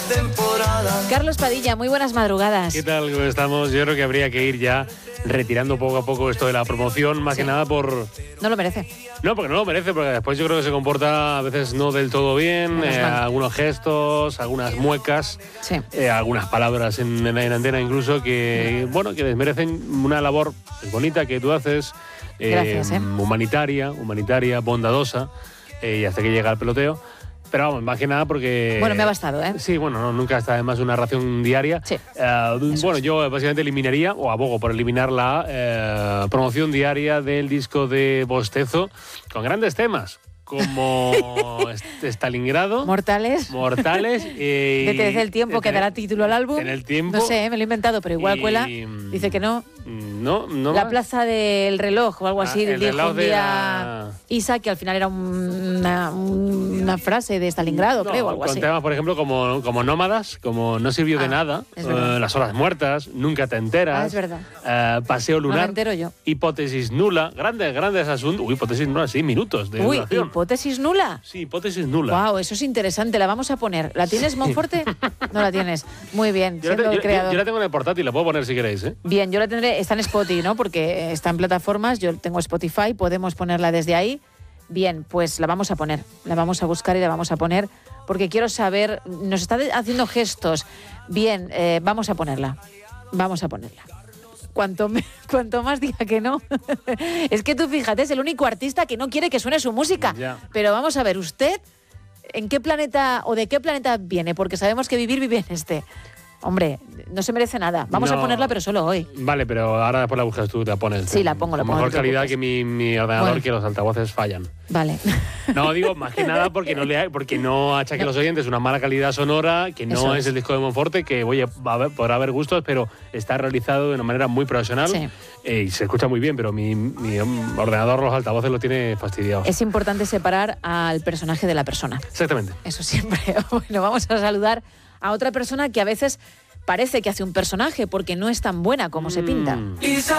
temporada. Carlos Padilla, muy buenas madrugadas. ¿Qué tal? ¿Cómo estamos? Yo creo que habría que ir ya retirando poco a poco esto de la promoción, más que nada por... No lo merece. No, porque no lo merece, porque después yo creo que se comporta a veces no del todo bien, algunos gestos, algunas muecas, Sí. algunas palabras en antena incluso que, bueno, que desmerecen una labor bonita que tú haces, Gracias, humanitaria, bondadosa, y hasta que llega el peloteo. Pero vamos, más que nada porque... Bueno, me ha bastado, ¿eh? Sí, bueno, no, nunca está además una ración diaria. Sí. Bueno, yo básicamente eliminaría, o abogo por eliminar la promoción diaria del disco de Bostezo, con grandes temas, como Stalingrado. Mortales. Detén el tiempo que dará título al álbum. En el tiempo. No sé, me lo he inventado, pero igual cuela. Dice que no. No La más. Plaza del Reloj o algo así. El dijo reloj un de día la... Isa, que al final era una frase de Stalingrado, creo, o algo con así. temas, por ejemplo, como Nómadas, como No sirvió de nada, es verdad. Las horas muertas, Nunca te enteras, Es verdad. Paseo No me lunar, entero yo. Hipótesis nula, grandes asuntos. Uy, hipótesis nula, sí, minutos de Uy, duración. hipótesis nula. Sí, hipótesis nula. Wow, eso es interesante, la vamos a poner. ¿La tienes, Monforte? No la tienes. Muy bien, Yo la, siendo el creador. yo la tengo en el portátil, la puedo poner si queréis, ¿eh? Bien, yo la tendré, está en Spotify, ¿no? Porque está en plataformas, yo tengo Spotify, podemos ponerla desde ahí. Bien, pues la vamos a poner, la vamos a buscar y la vamos a poner, porque quiero saber, nos está haciendo gestos. Bien, vamos a ponerla. Cuanto más diga que no. Es que tú fíjate, es el único artista que no quiere que suene su música. Ya. Pero vamos a ver, ¿usted en qué planeta o de qué planeta viene? Porque sabemos que vive en este. Hombre, no se merece nada. Vamos a ponerla, pero solo hoy. Vale, pero ahora después la buscas tú, te la pones. Sí, la pongo, con no mejor te calidad preocupes. que mi ordenador, Bueno. que los altavoces fallan. Vale. No, digo, más que nada porque no achaque a los oyentes una mala calidad sonora, que no Eso es es. el disco de Monforte, que oye, podrá haber gustos, pero está realizado de una manera muy profesional. Sí. Y se escucha muy bien, pero mi ordenador, los altavoces lo tiene fastidiados. Es importante separar al personaje de la persona. Exactamente. Eso siempre. Bueno, vamos a saludar a otra persona que a veces parece que hace un personaje porque no es tan buena como se pinta.